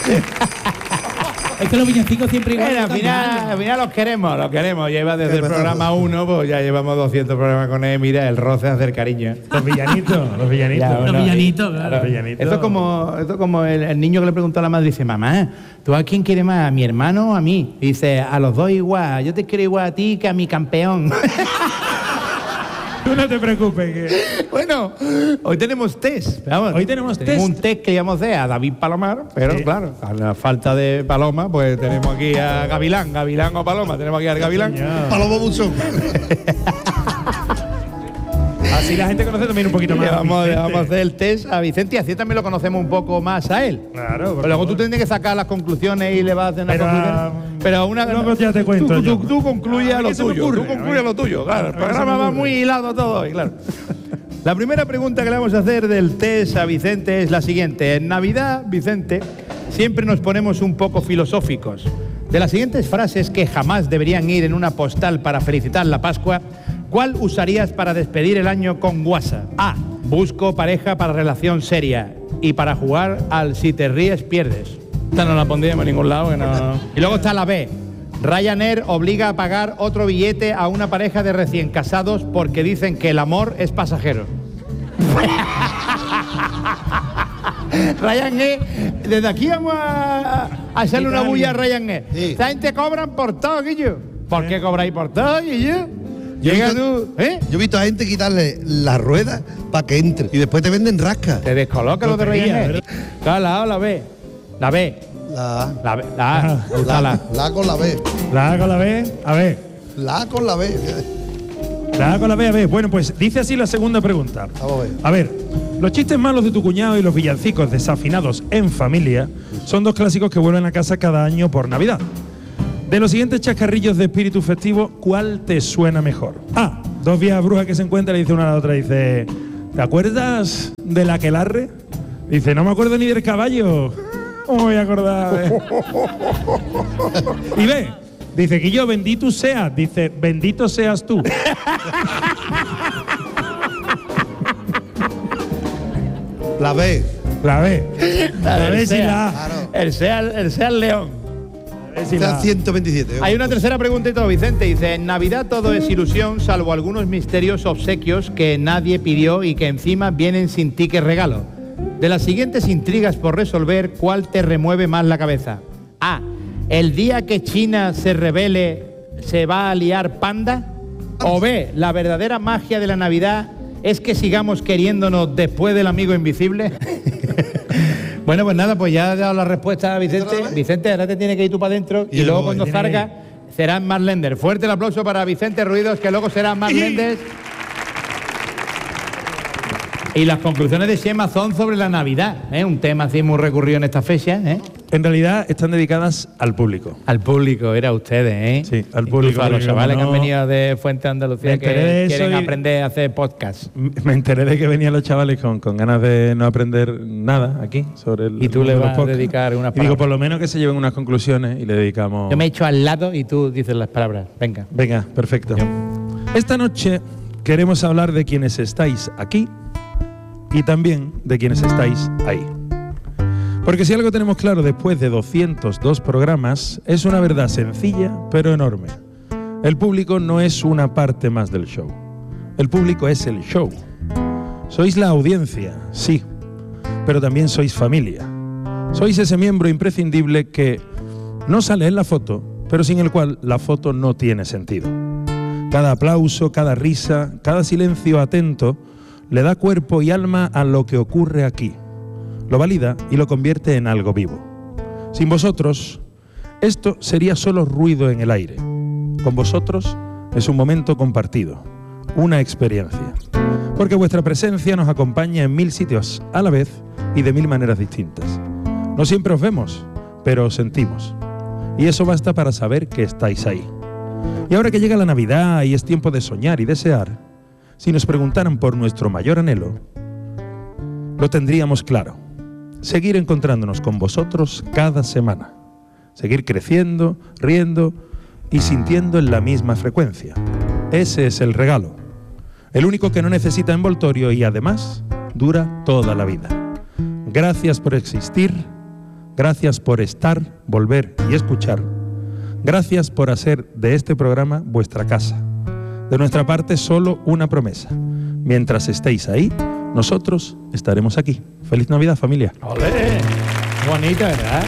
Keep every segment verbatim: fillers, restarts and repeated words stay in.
Es que los villancicos siempre igual. Bueno, al final, al final los queremos, los queremos. Lleva desde el programa uno, pues ya llevamos doscientos programas con él. Mira, el roce hace el cariño. Los villanitos, los villanitos. Ya, bueno, los villanitos, y- claro. claro. Los villanitos. Esto es como, esto es como el, el niño que le preguntó a la madre, dice, mamá, ¿tú a quién quieres más, a mi hermano o a mí? Y dice, a los dos igual, yo te quiero igual a ti que a mi campeón. Tú no te preocupes. Que... Bueno, hoy tenemos test. Vamos, Hoy tenemos test. un test que llamamos de a David Palomar, pero Sí. claro, a la falta de Paloma, pues tenemos aquí a Gavilán, Gavilán o Paloma, tenemos aquí al Gavilán. Señor. Paloma Buzón. Así la gente conoce también un poquito Y más. le vamos, le Vicente. vamos a hacer el test a Vicente y así también lo conocemos un poco más a él. Claro, por Pero luego favor. tú tienes que sacar las conclusiones y le vas a hacer una Pero, conclusión. ah, Pero una luego ya te cuento Tú, yo. tú, tú concluye A mí lo que se me tuyo. ocurre, Tú a concluye mí- lo tuyo. Claro, el a mí que se programa me va ocurre. muy hilado todo hoy, claro. La primera pregunta que le vamos a hacer del test a Vicente es la siguiente. En Navidad, Vicente, siempre nos ponemos un poco filosóficos. De las siguientes frases que jamás deberían ir en una postal para felicitar la Pascua, ¿cuál usarías para despedir el año con guasa? A. Busco pareja para relación seria y para jugar al si te ríes pierdes. Esta no la pondríamos en ningún lado. Que no... Y luego está la B. Ryanair obliga a pagar otro billete a una pareja de recién casados porque dicen que el amor es pasajero. Ryanair, desde aquí vamos a, a hacerle una bulla a Ryanair. Sí. Esta gente cobran por todo, Guillo. ¿Por qué cobráis por todo, Guillo? Llega he visto- tú, ¿eh? Yo he visto a gente quitarle la rueda para que entre y después te venden rasca. Te descoloca lo de Lotería, Ryanair. ¿verdad? Claro, la A o la B. La B. La A. La B. La A. Ah, La, La, la. la A con la B. La A con la B, a ver. La A con la B. La A con la B, a ver. Bueno, pues dice así la segunda pregunta. Vamos a ver. A ver, los chistes malos de tu cuñado y los villancicos desafinados en familia son dos clásicos que vuelven a casa cada año por Navidad. De los siguientes chascarrillos de espíritu festivo, ¿cuál te suena mejor? A. Dos viejas brujas que se encuentran y dice una a la otra, dice, ¿te acuerdas del aquelarre? Dice, no me acuerdo ni del caballo. ¿Cómo me voy a acordar? eh? Y B. Dice, que yo bendito seas. Dice, bendito seas tú. La B. La B. La B El sí Sea. la A. Claro. El sea, el sea el león. La B sí la Está A. ciento veintisiete. Hay una tercera pregunta y todo, Vicente. Dice, en Navidad todo es ilusión, salvo algunos misterios obsequios que nadie pidió y que encima vienen sin ticket regalo. De las siguientes intrigas por resolver, ¿cuál te remueve más la cabeza? A. El día que China se revele, ¿se va a liar panda? O B. La verdadera magia de la Navidad es que sigamos queriéndonos después del amigo invisible. Bueno, pues nada, pues ya he dado la respuesta a Vicente. Vicente, ahora te tienes que ir tú para adentro y, Y yo luego voy. cuando Tiene que salga serán más Lender. Fuerte el aplauso para Vicente Ruidos, que luego serán más Lenders. Y las conclusiones de Xema son sobre la Navidad, ¿eh? Un tema así muy recurrido en esta fecha, ¿eh? En realidad están dedicadas al público. Al público, era ustedes, ¿eh? Sí, al Incluso público, a los porque chavales como que han no- venido de Fuente Andalucía Me que enteré de eso quieren y- aprender a hacer podcast. M- Me enteré de que venían los chavales con, con ganas de no aprender nada aquí sobre el. Y tú el le mundo de vas los a podcasts. dedicar unas Y digo, palabras. por lo menos que se lleven unas conclusiones y le dedicamos. Yo me he hecho al lado y tú dices las palabras. Venga. Venga, perfecto. Esta noche queremos hablar de quienes estáis aquí y también de quienes estáis ahí. Porque si algo tenemos claro después de doscientos dos programas, es una verdad sencilla pero enorme. El público no es una parte más del show. El público es el show. Sois la audiencia, sí, pero también sois familia. Sois ese miembro imprescindible que no sale en la foto, pero sin el cual la foto no tiene sentido. Cada aplauso, cada risa, cada silencio atento le da cuerpo y alma a lo que ocurre aquí. Lo valida y lo convierte en algo vivo. Sin vosotros, esto sería solo ruido en el aire. Con vosotros es un momento compartido, una experiencia. Porque vuestra presencia nos acompaña en mil sitios a la vez y de mil maneras distintas. No siempre os vemos, pero os sentimos. Y eso basta para saber que estáis ahí. Y ahora que llega la Navidad y es tiempo de soñar y desear, si nos preguntaran por nuestro mayor anhelo, lo tendríamos claro. Seguir encontrándonos con vosotros cada semana. Seguir creciendo, riendo y sintiendo en la misma frecuencia. Ese es el regalo. El único que no necesita envoltorio y además dura toda la vida. Gracias por existir. Gracias por estar, volver y escuchar. Gracias por hacer de este programa vuestra casa. De nuestra parte, solo una promesa. Mientras estéis ahí, nosotros estaremos aquí. ¡Feliz Navidad, familia! ¡Olé! Bonito, ¿verdad?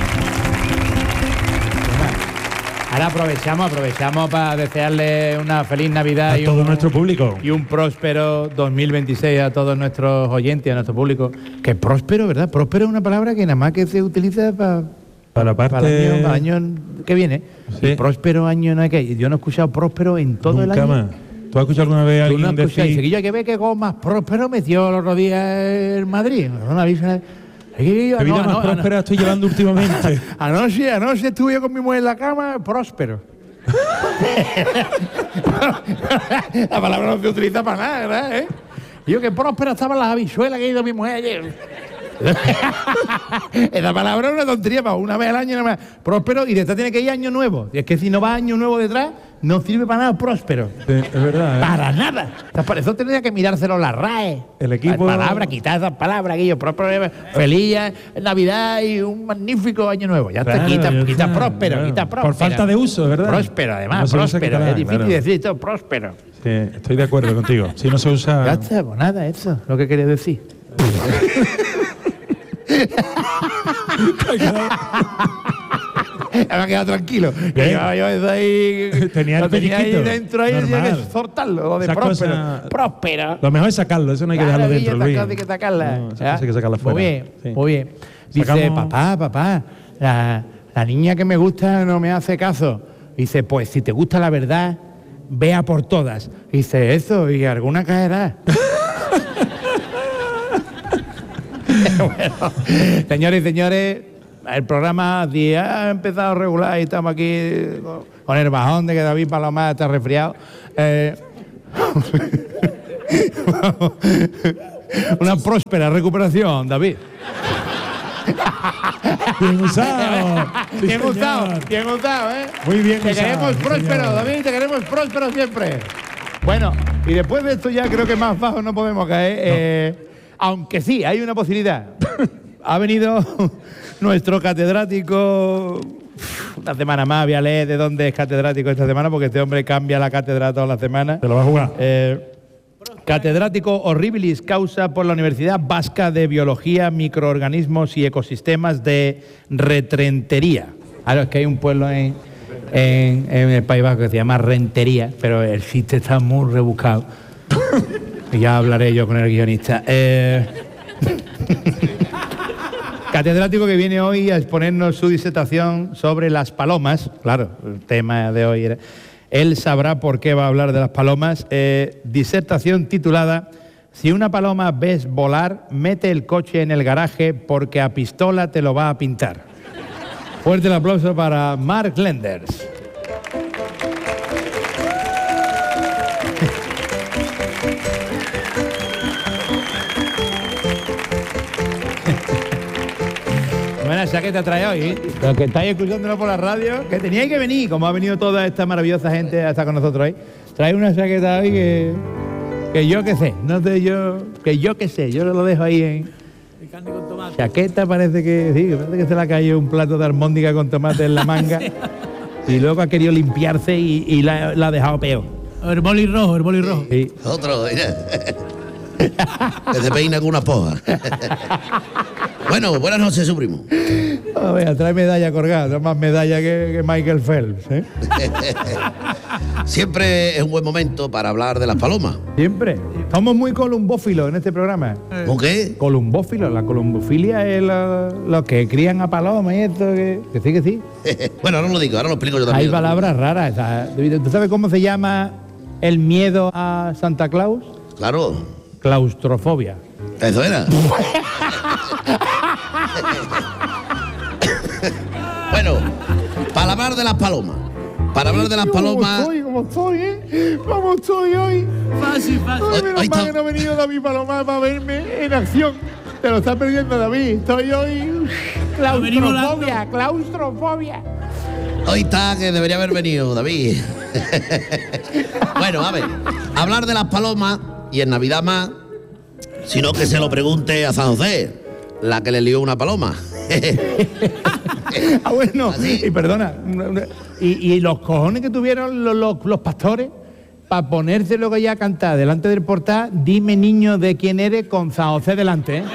Ahora aprovechamos, aprovechamos para desearle una feliz Navidad A y todo un, nuestro público. y un próspero dos mil veintiséis a todos nuestros oyentes, a nuestro público. Que próspero, ¿verdad? Próspero es una palabra que nada más que se utiliza para, Para la parte... para el año, para el año que viene. Sí. Y próspero año no hay que... Yo no he escuchado próspero en todo Nunca el año. más. ¿Tú has escuchado alguna vez a Tú alguien no escuchas, decir... dice, hay que ver que más próspero me dio el otro día en Madrid. No me avisa. ¿Qué vida más próspera estoy llevando últimamente? Anoche, anoche estuve yo con mi mujer en la cama, próspero. La palabra no se utiliza para nada, ¿verdad? ¿Eh? Y yo que próspero estaban las habichuelas que ha ido mi mujer ayer. Esa palabra es una tontería para una vez al año nada más. Próspero y detrás tiene que ir año nuevo. Y es que si no va año nuevo detrás, no sirve para nada próspero. Sí, es verdad, ¿eh? Para nada. O sea, por eso tendría que mirárselo la R A E. El equipo- La palabra, quitar esas palabras, Guillo. Próspero, feliz Navidad y un magnífico año nuevo. Ya Claro, está, quita, ya quita está, próspero, claro. quita próspero. Por falta de uso, ¿verdad? Próspero, No además, se usa próspero. catalán, Es difícil claro. decir esto, próspero. Sí, estoy de acuerdo contigo. Si no se usa... Ya está, pues nada, eso es lo que quería decir. Me ha quedado tranquilo. Que llevaba yo eso ahí. Tenía el lo tenía ahí pellizquito. dentro ahí, Normal. tenía que soltarlo, lo de Esa próspero. cosa- Próspero. Lo mejor es sacarlo, eso no hay que Claro, dejarlo Guille, dentro, esa Luis. cosa hay que sacarla. No, esa ¿ya? cosa hay que sacarla fuera. Muy bien, Sí. muy bien. Dice, Sacamos- papá, papá, la, la niña que me gusta no me hace caso. Dice, pues si te gusta la verdad, vea por todas. Dice, eso, y alguna caerá. Bueno, señores y señores, el programa sí, ha empezado a regular y estamos aquí con- con el bajón de que David Palomar está resfriado. Eh, una próspera recuperación, David. Bien usado. Sí, bien señor. gustado, bien gustado, ¿eh? Muy bien Te usado, queremos sí, próspero, señor. David, te queremos próspero siempre. Bueno, y después de esto ya creo que más bajo no podemos caer. eh, aunque sí, hay una posibilidad. Ha venido nuestro catedrático. Una semana más voy a leer de dónde es catedrático esta semana, porque este hombre cambia la cátedra todas las semanas. Te lo vas a jugar. Eh, catedrático horribilis causa por la Universidad Vasca de Biología, Microorganismos y Ecosistemas de Retrentería. Ahora es que hay un pueblo en, en, en el País Vasco que se llama Rentería, pero el sitio está muy rebuscado. Y ya hablaré yo con el guionista. Eh, catedrático que viene hoy a exponernos su disertación sobre las palomas. Claro, el tema de hoy era... Él sabrá por qué va a hablar de las palomas. Eh, disertación titulada Si una paloma ves volar, mete el coche en el garaje porque a pistola te lo va a pintar. Fuerte el aplauso para Mark Lenders. Buena chaqueta trae hoy, ¿eh? Los que estáis escuchándolo por la radio, que teníais que venir, como ha venido toda esta maravillosa gente a estar con nosotros hoy. Trae una chaqueta hoy que, que yo qué sé, no sé yo, que yo qué sé, yo lo dejo ahí en... Chaqueta parece que, sí, parece que se le ha caído un plato de almóndiga con tomate en la manga y luego ha querido limpiarse y, y la, la ha dejado peor. El boli rojo, el boli rojo. Sí. Otro, mira. Que se peina con una poja. Bueno, buenas noches, su primo. A ver, trae medalla colgada, trae más medalla que, que Michael Phelps, ¿eh? Siempre es un buen momento para hablar de las palomas. Siempre. Somos muy columbófilos en este programa. ¿Con qué? Columbófilos, la columbofilia es lo- los que crían a palomas y esto, que, que sí, que sí. Bueno, ahora lo digo, ahora lo explico yo también. Hay palabras raras. ¿Sabes? ¿Tú sabes cómo se llama el miedo a Santa Claus? Claro, Claustrofobia. eso era. Bueno, para hablar de las palomas. Para hablar de las palomas. ¿Cómo estoy? ¿Cómo estoy, eh? ¿Cómo estoy hoy? Fácil, fácil. Ay, menos Ahí mal está. que no ha venido David Palomar para verme en acción. Te lo está perdiendo, David. Estoy hoy... uf, venimos Claustrofobia, claustrofobia. Hoy está que debería haber venido, David. Bueno, a ver, hablar de las palomas y en Navidad más, sino que se lo pregunte a San José, la que le lió una paloma. Ah, bueno, Así. y perdona, y, y los cojones que tuvieron los, los, los pastores para ponerse luego ya a cantar delante del portal, dime niño de quién eres con San José delante, ¿eh?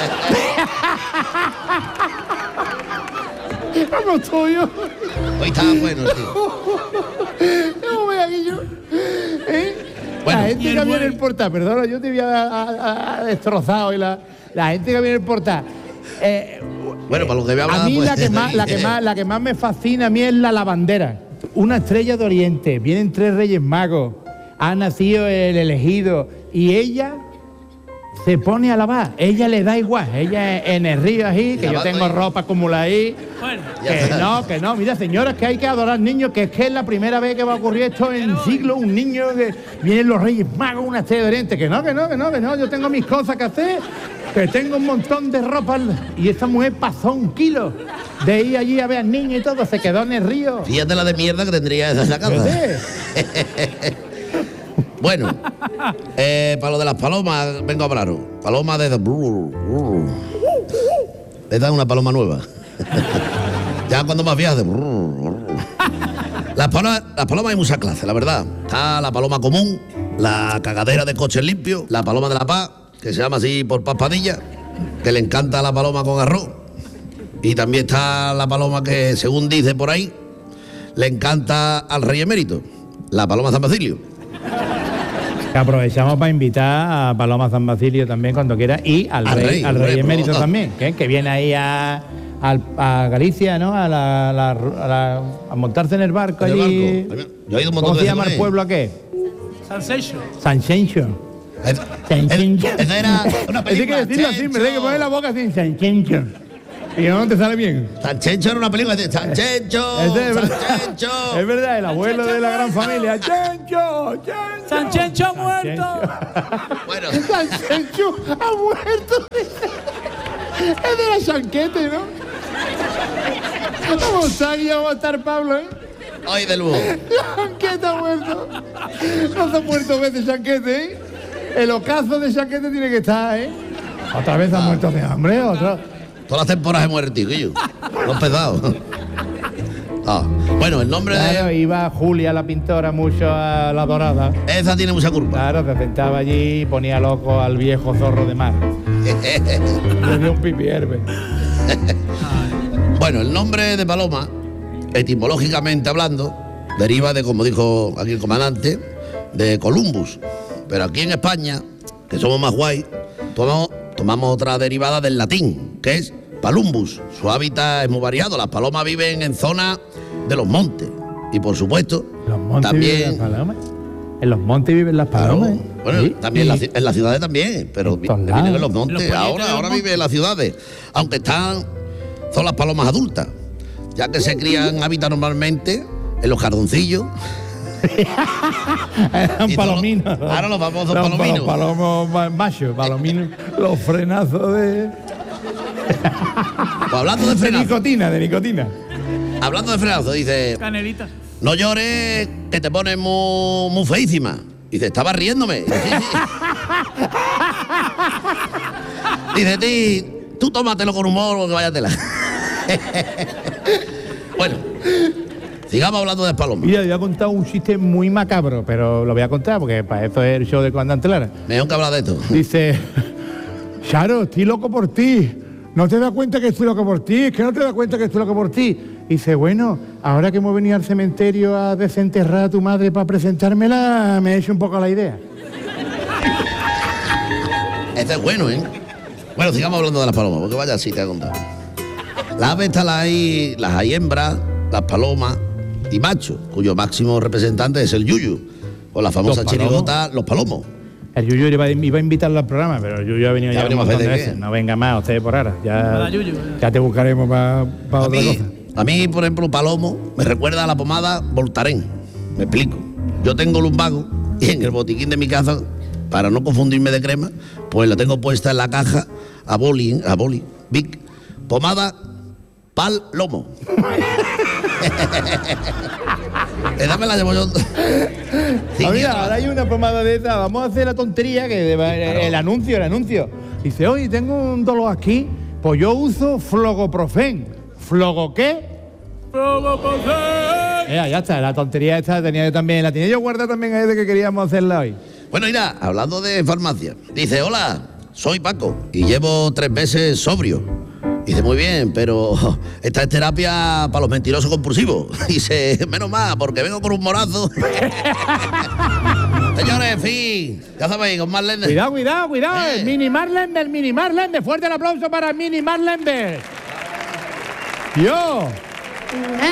¿Cómo estoy yo? Hoy está bueno, tío. ¿Cómo ve aquí yo? ¿Eh? Bueno, la gente y el que había en buen- el portal, perdona, yo te había a- a- a destrozado y la, la gente que había en el portal. Eh, Bueno, para lo que voy a hablar, a mí pues, la, que más, la, que más, la que más me fascina a mí es la lavandera. Una estrella de Oriente, vienen tres reyes magos, ha nacido el elegido y ella se pone a lavar. Ella le da igual, ella en el río ahí, que yo Lavando tengo ahí. ropa acumulada ahí. Bueno, Ya Que está. no, que no, mira señoras, que hay que adorar niños, que es que es la primera vez que va a ocurrir esto en siglo, un niño que vienen los reyes magos, una estrella de Oriente, que no, que no, que no, que no, yo tengo mis cosas que hacer, que tengo un montón de ropa y esta mujer pasó un kilo de ir allí a ver al niño y todo, se quedó en el río. Fíjate la de mierda que tendría esa casa. ¿Ves? Bueno, eh, para lo de las palomas, vengo a hablaros. Paloma de... Esta es una paloma nueva. Ya cuando más viejas de... Las palomas, las palomas hay muchas clases, la verdad. Está la paloma común, la cagadera de coches limpios, la paloma de la paz, que se llama así por Paz Padilla, que le encanta la paloma con arroz. Y también está la paloma que, según dice por ahí, le encanta al rey emérito, la paloma San Basilio. Que aprovechamos para invitar a Paloma San Basilio también cuando quiera y al, Al rey, rey, al al rey rey, emérito pero- también, que, que viene ahí a, al- a Galicia, ¿no? A, la, la- a, la- a montarse en el barco En el allí. barco. Yo he ido un montón ¿Cómo de se veces llama con el él. pueblo a qué? Salsation. San Chencho. Es- San es- Chencho. Esa era una Hay que película. decirlo así, me hay que poner la boca así, San Chencho. Y no te sale bien. San Chencho era una película de San Chencho, Ese es San verdad. Chencho. Es verdad, el abuelo de la gran familia. ¡Chencho! ¡Chencho! San Chencho ha San muerto. Bueno, San Chencho ha muerto. Es de la chanquete, ¿no? ¿Cómo está aquí? ¿Cómo va a estar Pablo, eh? hoy de lujo. Chanquete ha muerto. No se ha muerto veces Chanquete, ¿eh? El ocaso de Chanquete tiene que estar, ¿eh? Otra vez ha muerto de hambre, otra. Todas las temporadas hemos muerto, tío. Los pesados. Ah, bueno, el nombre Claro, de. iba Julia, la pintora, mucho a la dorada. Esa tiene mucha culpa. Claro, se sentaba allí y ponía loco al viejo zorro de mar. Le dio un pipi herbe. Bueno, el nombre de Paloma, etimológicamente hablando, deriva de, como dijo aquí el comandante, de Columbus. Pero aquí en España, que somos más guay, tomamos, tomamos otra derivada del latín, que es palumbus. Su hábitat es muy variado. Las palomas viven en zonas de los montes. Y por supuesto, ¿Los montes viven también. las palomas? En los montes viven las Claro, palomas. ¿eh? bueno, Sí, también y- en, la ci- en las ciudades también, pero En vi- todos viven en lados. los montes. En los polletes ahora de los ahora montes. viven en las ciudades, aunque están, son las palomas adultas, ya que se crían, habitan normalmente en los jardoncillos. Eran Y palominos. todos los- ahora los famosos Los palominos. Los palomos ma- machos, palominos. Los frenazos de, Pues hablando de de frenazo, nicotina, de nicotina. hablando de frenazo, dice, Canelita. no llores, que te pones muy, muy feísima. Dice, estaba riéndome. Sí, sí. Dice, ti, tú tómatelo con humor porque vaya tela. Bueno, sigamos hablando de palomas. Mira, yo voy a contar un chiste muy macabro, pero lo voy a contar porque para eso es el show de Comandante Lara. Mejor que hablar de esto. Dice, Charo, estoy loco por ti. ¿No te das cuenta que estoy loco por ti? Es que no te das cuenta que estoy loco por ti. Dice, bueno, ahora que hemos venido al cementerio a desenterrar a tu madre para presentármela, me he hecho un poco la idea. Este es bueno, ¿eh? Bueno, sigamos hablando de las palomas, porque vaya así te he contado. Las aves están ahí, las hay hembras, las palomas y machos, cuyo máximo representante es el yuyu, o la famosa ¿Los palomos? chirigota, los palomos. El Yuyu iba, iba a invitarlo al programa, pero el Yuyu ha venido Ya ya, un venimos montón de veces, veces. ¿qué? No venga más usted por ahora. Ya, Nada, Yuyu. ya te buscaremos para A otra mí, cosa. a mí, por ejemplo, palomo me recuerda a la pomada Voltaren. Me explico. Yo tengo lumbago y en el botiquín de mi casa, para no confundirme de crema, pues la tengo puesta en la caja a boli, a boli, Vic, pomada pal lomo. Esa me la llevo yo. Sí, Ah, mira, tío. ahora hay una pomada de esta. Vamos a hacer la tontería que de- el anuncio, el anuncio. Dice, oye, tengo un dolor aquí, Pues yo uso Flogoprofen. ¿Flogo qué? Flogoprofen. Eh, ya está, la tontería esta la tenía yo también. La tenía yo guardada también ahí de que queríamos hacerla hoy. Bueno, mira, hablando de farmacia. Dice, hola, soy Paco y llevo tres meses sobrio. Dice, muy bien, pero esta es terapia para los mentirosos compulsivos. Dice, menos mal, porque vengo con un morazo. Señores, en fin, ya sabéis, con Marlene. Cuidado, cuidado, cuidado. Eh. El mini Marlender, mini Marlender. Fuerte el aplauso para el mini Marlender. Yo.